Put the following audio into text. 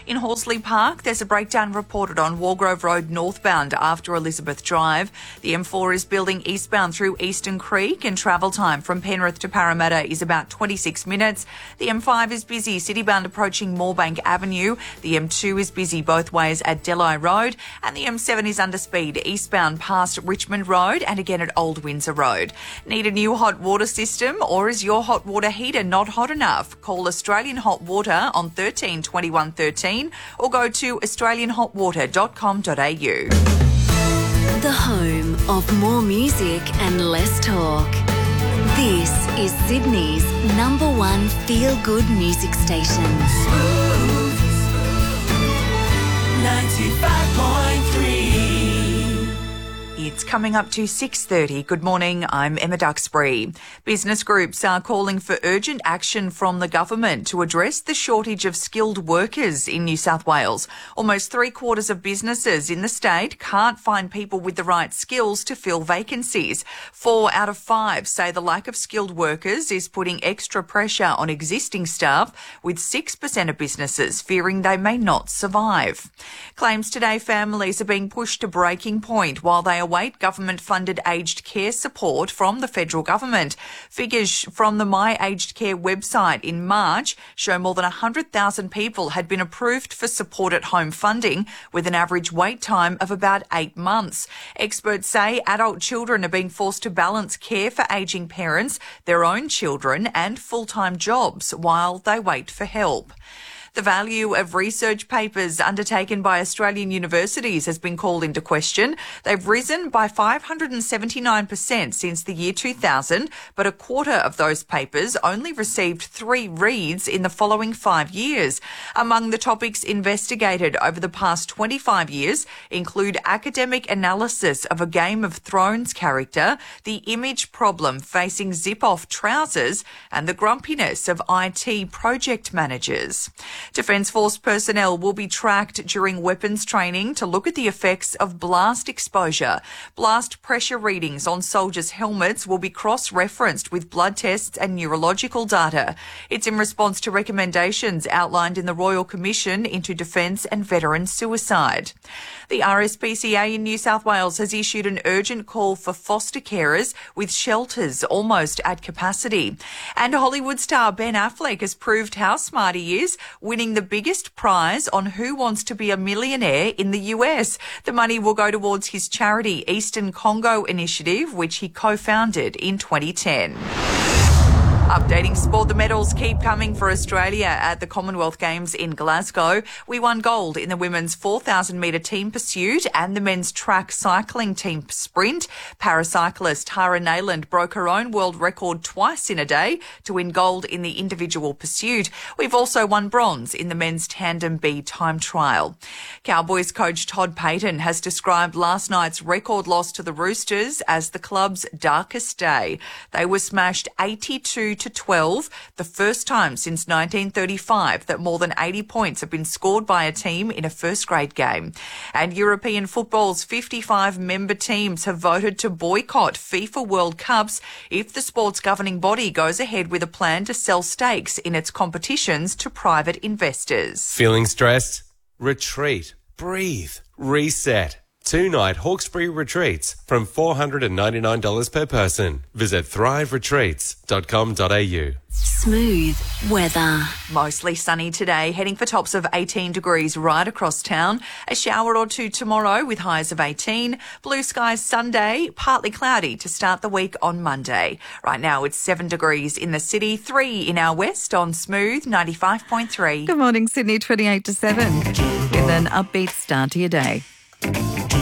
In Horsley Park, there's a breakdown reported on Wargrove Road northbound after Elizabeth Drive. The M4 is building eastbound through Eastern Creek and travel time from Penrith to Parramatta is about 26 minutes. The M5 is busy citybound approaching Moorebank Avenue. The M2 is busy both ways at Delhi Road and the M7 is under speed eastbound past Richmond Road and again at Old Windsor Road. Need a new hot water system or is your hot water heater not hot enough? Call Australian Hot Water on 13 21 13 or go to australianhotwater.com.au. The home of more music and less talk. This is Sydney's number one feel-good music station. Smooth 95.3. It's coming up to 6:30. Good morning, I'm Emma Duxbury. Business groups are calling for urgent action from the government to address the shortage of skilled workers in New South Wales. Almost 3/4 of businesses in the state can't find people with the right skills to fill vacancies. 4 out of 5 say the lack of skilled workers is putting extra pressure on existing staff, with 6% of businesses fearing they may not survive. Claims Today families are being pushed to breaking point while they await government-funded aged care support from the federal government. Figures from the My Aged Care website in March show more than 100,000 people had been approved for support at home funding, with an average wait time of about 8 months. Experts say adult children are being forced to balance care for ageing parents, their own children and full-time jobs while they wait for help. The value of research papers undertaken by Australian universities has been called into question. They've risen by 579% since the year 2000, but a quarter of those papers only received 3 reads in the following 5 years. Among the topics investigated over the past 25 years include academic analysis of a Game of Thrones character, the image problem facing zip-off trousers, and the grumpiness of IT project managers. Defence Force personnel will be tracked during weapons training to look at the effects of blast exposure. Blast pressure readings on soldiers' helmets will be cross-referenced with blood tests and neurological data. It's in response to recommendations outlined in the Royal Commission into Defence and Veteran Suicide. The RSPCA in New South Wales has issued an urgent call for foster carers, with shelters almost at capacity. And Hollywood star Ben Affleck has proved how smart he is, winning the biggest prize on Who Wants to Be a Millionaire in the US. The money will go towards his charity Eastern Congo Initiative, which he co-founded in 2010. Updating sport, the medals keep coming for Australia at the Commonwealth Games in Glasgow. We won gold in the women's 4,000 metre team pursuit and the men's track cycling team sprint. Paracyclist Tara Nayland broke her own world record twice in a day to win gold in the individual pursuit. We've also won bronze in the men's tandem B time trial. Cowboys coach Todd Payten has described last night's record loss to the Roosters as the club's darkest day. They were smashed 82-12, the first time since 1935 that more than 80 points have been scored by a team in a first-grade game. And European football's 55 member teams have voted to boycott FIFA World Cups if the sport's governing body goes ahead with a plan to sell stakes in its competitions to private investors. Feeling stressed? Retreat. Breathe. Reset. 2-night Hawkesbury retreats from $499 per person. Visit thriveretreats.com.au. Smooth weather. Mostly sunny today, heading for tops of 18 degrees right across town. A shower or two tomorrow with highs of 18. Blue skies Sunday, partly cloudy to start the week on Monday. Right now it's 7 degrees in the city, 3 in our west on Smooth 95.3. Good morning, Sydney, 28 to 7. With an upbeat start to your day.